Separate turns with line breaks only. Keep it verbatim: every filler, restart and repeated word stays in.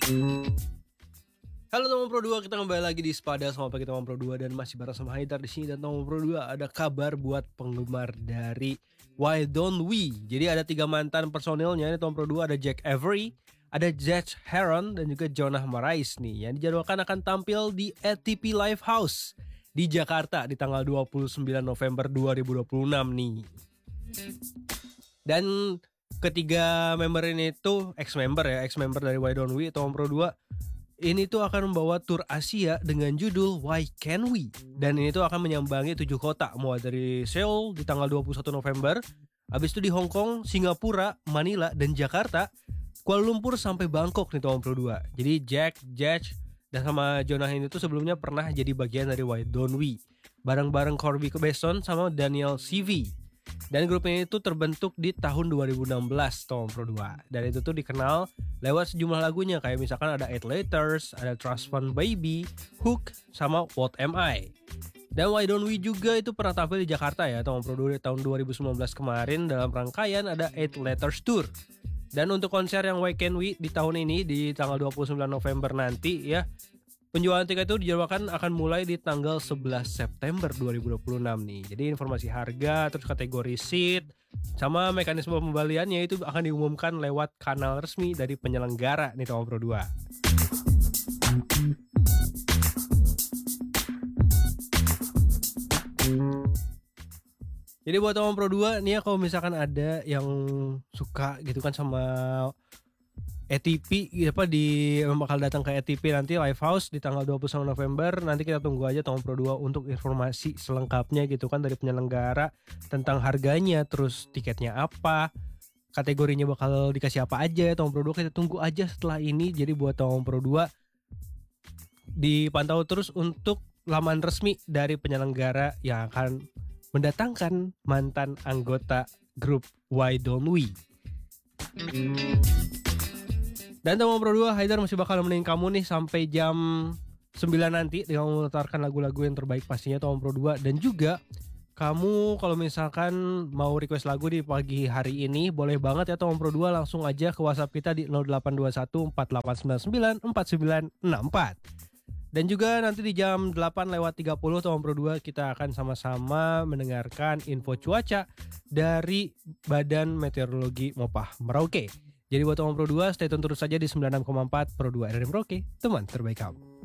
Halo teman Pro dua, kita kembali lagi di Sepada sama pagi teman Pro dua dan masih bareng sama Haidar di sini. Dan teman Pro dua, ada kabar buat penggemar dari Why Don't We. Jadi ada tiga mantan personilnya ini teman Pro dua, ada Jack Avery, ada Judge Heron dan juga Jonah Marais nih yang dijadwalkan akan tampil di A T P Live House di Jakarta di tanggal dua puluh sembilan November dua ribu dua puluh enam nih. Dan ketiga member ini tuh ex-member ya, ex-member dari Why Don't We, teman Pro dua. Ini tuh akan membawa tur Asia dengan judul Why Can We. Dan ini tuh akan menyambangi tujuh kota, mulai dari Seoul di tanggal dua puluh satu November, habis itu di Hong Kong, Singapura, Manila, dan Jakarta, Kuala Lumpur sampai Bangkok nih teman Pro dua. Jadi Jack, Judge, dan sama Jonah ini tuh sebelumnya pernah jadi bagian dari Why Don't We, bareng-bareng Corby Besson sama Daniel C V. Dan grup ini tuh terbentuk di tahun dua ribu enam belas teman Pro dua. Dan itu tuh dikenal lewat sejumlah lagunya, kayak misalkan ada Eight Letters, ada Trust Fund Baby, Hook, sama What Am I. Dan Why Don't We juga itu pernah tampil di Jakarta ya teman Pro dua di tahun dua ribu sembilan belas kemarin dalam rangkaian ada Eight Letters Tour. Dan untuk konser yang Why Can We di tahun ini di tanggal dua puluh sembilan November nanti ya, penjualan tiket itu dijadwalkan akan mulai di tanggal sebelas September dua ribu dua puluh enam nih. Jadi informasi harga, terus kategori seat, sama mekanisme pembeliannya itu akan diumumkan lewat kanal resmi dari penyelenggara nih teman Pro dua. Jadi buat teman Pro dua nih ya, kalau misalkan ada yang suka gitu kan sama A T P apa di bakal datang ke A T P nanti Live House di tanggal dua puluh satu November, nanti kita tunggu aja teman Pro dua untuk informasi selengkapnya gitu kan dari penyelenggara tentang harganya, terus tiketnya apa, kategorinya bakal dikasih apa aja ya teman Pro dua. Kita tunggu aja setelah ini. Jadi buat teman Pro dua dipantau terus untuk laman resmi dari penyelenggara yang akan mendatangkan mantan anggota grup Why Don't We. Dan teman Pro dua, Haidar masih bakal nemenin kamu nih sampai jam sembilan nanti dengan memutarkan lagu-lagu yang terbaik pastinya teman Pro dua. Dan juga kamu kalau misalkan mau request lagu di pagi hari ini, boleh banget ya teman Pro dua, langsung aja ke WhatsApp kita di nol delapan dua satu empat delapan sembilan sembilan empat sembilan enam empat. Dan juga nanti di jam delapan lewat tiga puluh teman Pro dua kita akan sama-sama mendengarkan info cuaca dari Badan Meteorologi Mopah Merauke. Jadi buat teman Pro dua, stay tune terus saja di sembilan puluh enam koma empat Pro dua R R M Merauke, teman terbaik kamu.